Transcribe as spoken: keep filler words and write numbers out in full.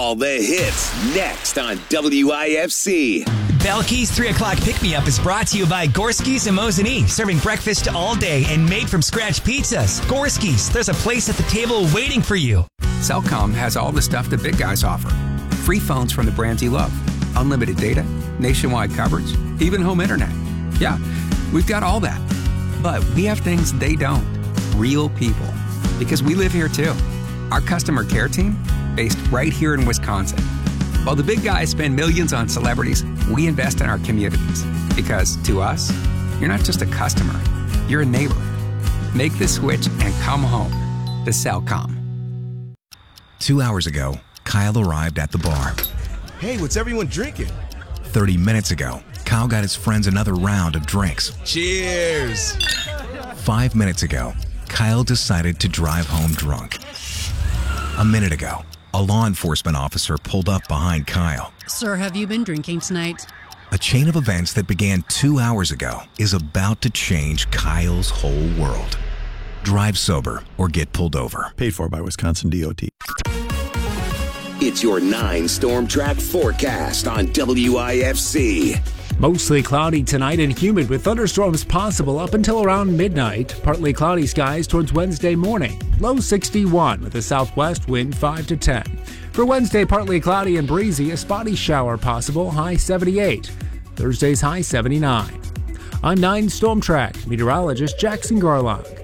All the hits next on W I F C. Belky's three o'clock pick-me-up is brought to you by Gorski's and Mosinee, serving breakfast all day and made-from-scratch pizzas. Gorski's, there's a place at the table waiting for you. Cellcom has all the stuff the big guys offer. Free phones from the brands you love. Unlimited data, nationwide coverage, even home internet. Yeah, we've got all that. But we have things they don't. Real people. Because we live here too. Our customer care team, based right here in Wisconsin. While the big guys spend millions on celebrities, we invest in our communities. Because to us, you're not just a customer, you're a neighbor. Make the switch and come home to Cellcom. Two hours ago, Kyle arrived at the bar. Hey, what's everyone drinking? thirty minutes ago, Kyle got his friends another round of drinks. Cheers! Five minutes ago, Kyle decided to drive home drunk. A minute ago, a law enforcement officer pulled up behind Kyle. Sir, have you been drinking tonight? A chain of events that began two hours ago is about to change Kyle's whole world. Drive sober or get pulled over. Paid for by Wisconsin D O T. It's your nine Storm Track forecast on W I F C. Mostly cloudy tonight and humid with thunderstorms possible up until around midnight. Partly cloudy skies towards Wednesday morning. Low sixty-one with a southwest wind five to ten. For Wednesday, partly cloudy and breezy, a spotty shower possible, high seventy-eight. Thursday's high seventy-nine. I'm nine Storm Track meteorologist Jackson Garlock.